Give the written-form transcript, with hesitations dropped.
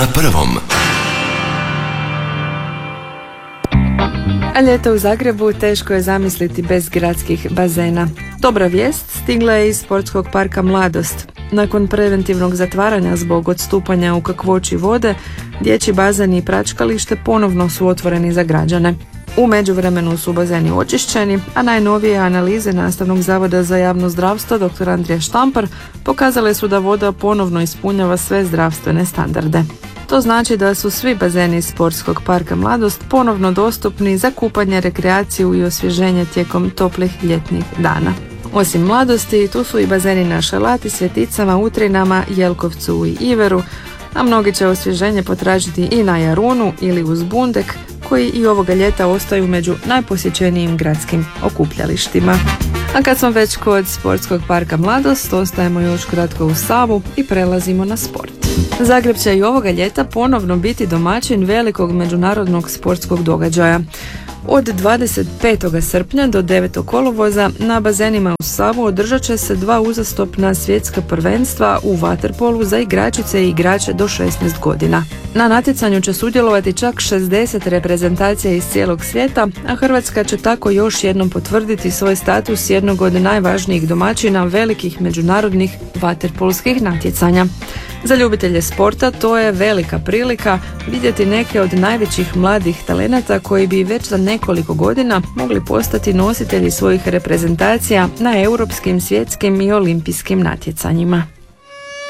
na prvom. A ljeto u Zagrebu teško je zamisliti bez gradskih bazena. Dobra vijest stigla je iz Sportskog parka Mladost. Nakon preventivnog zatvaranja zbog odstupanja u kakvoći vode, dječji bazeni i pračkalište ponovno su otvoreni za građane. U međuvremenu su bazeni očišćeni, a najnovije analize Nastavnog zavoda za javno zdravstvo dr. Andrija Štampar pokazale su da voda ponovno ispunjava sve zdravstvene standarde. To znači da su svi bazeni iz Sportskog parka Mladost ponovno dostupni za kupanje, rekreaciju i osvježenje tijekom toplih ljetnih dana. Osim Mladosti, tu su i bazeni na Šalati, Svjeticama, Utrinama, Jelkovcu i Iveru, a mnogi će osvježenje potražiti i na Jarunu ili uz Bundek, koji i ovoga ljeta ostaju među najposjećenijim gradskim okupljalištima. A kad smo već kod Sportskog parka Mladost, ostajemo još kratko u Savu i prelazimo na sport. Zagreb će i ovoga ljeta ponovno biti domaćin velikog međunarodnog sportskog događaja. Od 25. srpnja do 9. kolovoza na bazenima u Savu održat će se 2 uzastopna svjetska prvenstva u vaterpolu za igračice i igrače do 16 godina. Na natjecanju će sudjelovati čak 60 reprezentacija iz cijelog svijeta, a Hrvatska će tako još jednom potvrditi svoj status jednog od najvažnijih domaćina velikih međunarodnih vaterpolskih natjecanja. Za ljubitelje sporta to je velika prilika vidjeti neke od najvećih mladih talenata koji bi već za nekoliko godina mogli postati nositelji svojih reprezentacija na europskim, svjetskim i olimpijskim natjecanjima.